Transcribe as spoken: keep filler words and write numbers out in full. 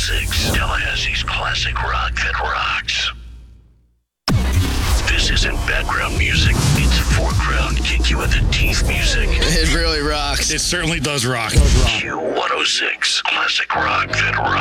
six, Tallahassee's classic rock that rocks. This isn't background music. It's foreground, kick you in the teeth music. It really rocks. It certainly does rock. Q one oh six, classic rock that rocks.